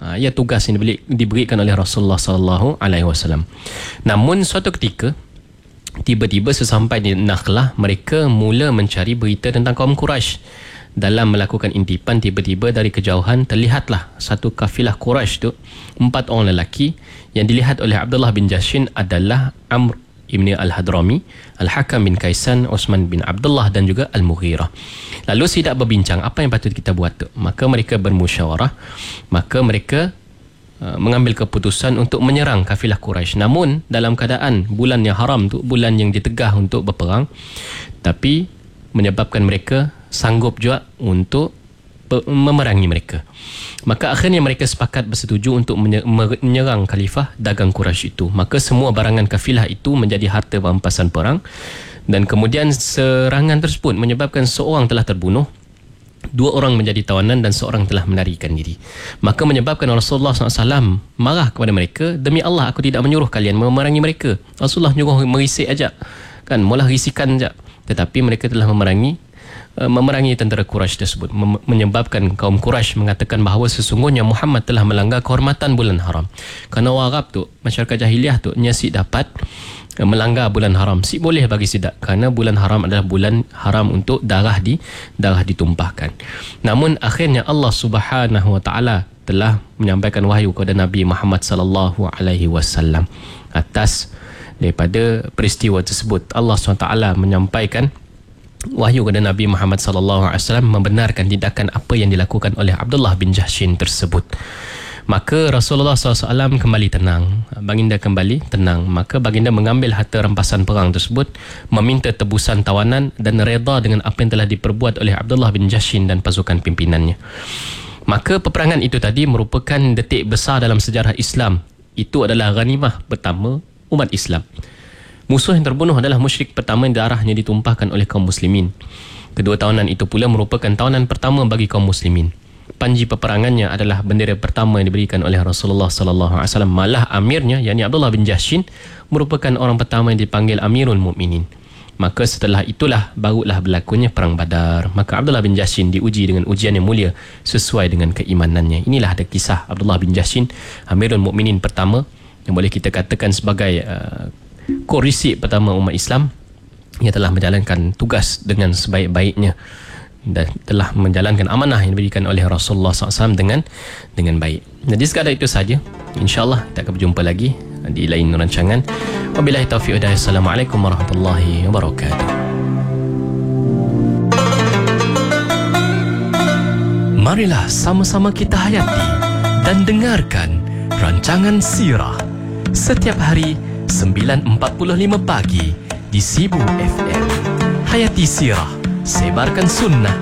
Ia tugas yang diberikan oleh Rasulullah sallallahu alaihi wasallam. Namun suatu ketika tiba-tiba sesampai di Nakhlah, mereka mula mencari berita tentang kaum Quraisy. Dalam melakukan intipan, tiba-tiba dari kejauhan terlihatlah satu kafilah Quraisy tu, 4 orang lelaki yang dilihat oleh Abdullah bin Jahshin adalah Amr ibn al-Hadrami, Al-Hakam bin Kaisan, Osman bin Abdullah dan juga Al-Mughirah. Lalu sidak berbincang apa yang patut kita buat tu. Maka mereka bermusyawarah, maka mereka mengambil keputusan untuk menyerang kafilah Quraisy. Namun dalam keadaan bulan yang haram tu, bulan yang ditegah untuk berperang, tapi menyebabkan mereka sanggup juga untuk memerangi mereka. Maka akhirnya mereka sepakat bersetuju untuk menyerang khalifah dagang Quraisy itu. Maka semua barangan kafilah itu menjadi harta rampasan perang, dan kemudian serangan tersebut menyebabkan seorang telah terbunuh, 2 orang menjadi tawanan dan seorang telah melarikan diri. Maka menyebabkan Rasulullah SAW marah kepada mereka, demi Allah aku tidak menyuruh kalian memerangi mereka. Rasulullah menyuruh merisik aja, kan, mula risikan aja. Tetapi mereka telah memerangi tentera Quraisy tersebut, menyebabkan kaum Quraisy mengatakan bahawa sesungguhnya Muhammad telah melanggar kehormatan bulan haram. Kerana orang Arab tu, masyarakat jahiliah tu, nyasik dapat melanggar bulan haram. Si boleh bagi sidak, kerana bulan haram adalah bulan haram untuk darah ditumpahkan. Namun akhirnya Allah Subhanahu wa taala telah menyampaikan wahyu kepada Nabi Muhammad sallallahu alaihi wasallam atas daripada peristiwa tersebut. Allah SWT menyampaikan wahyu kepada Nabi Muhammad sallallahu alaihi wasallam membenarkan tindakan apa yang dilakukan oleh Abdullah bin Jahshin tersebut. Maka Rasulullah SAW kembali tenang. Baginda kembali tenang. Maka baginda mengambil harta rampasan perang tersebut, meminta tebusan tawanan dan reda dengan apa yang telah diperbuat oleh Abdullah bin Jahshin dan pasukan pimpinannya. Maka peperangan itu tadi merupakan detik besar dalam sejarah Islam. Itu adalah ghanimah pertama umat Islam. Musuh yang terbunuh adalah musyrik pertama yang darahnya ditumpahkan oleh kaum muslimin. Kedua tawanan itu pula merupakan tawanan pertama bagi kaum muslimin. Panji peperangannya adalah bendera pertama yang diberikan oleh Rasulullah sallallahu alaihi wasallam. Malah amirnya, yakni Abdullah bin Jahshin, merupakan orang pertama yang dipanggil Amirul Mukminin. Maka setelah itulah barulah berlakunya perang Badar. Maka Abdullah bin Jahshin diuji dengan ujian yang mulia sesuai dengan keimanannya. Inilah ada kisah Abdullah bin Jahshin, Amirul Mukminin pertama, yang boleh kita katakan sebagai korisi pertama umat Islam, yang telah menjalankan tugas dengan sebaik-baiknya dan telah menjalankan amanah yang diberikan oleh Rasulullah SAW dengan baik. Jadi sekadar itu saja. InsyaAllah kita akan berjumpa lagi di lain rancangan. Wabillahi taufiq wal hidayah. Assalamualaikum warahmatullahi wabarakatuh. Marilah sama-sama kita hayati dan dengarkan rancangan Sirah setiap hari 9.45 pagi di Sibu FM. Hayati Sirah, sebarkan sunnah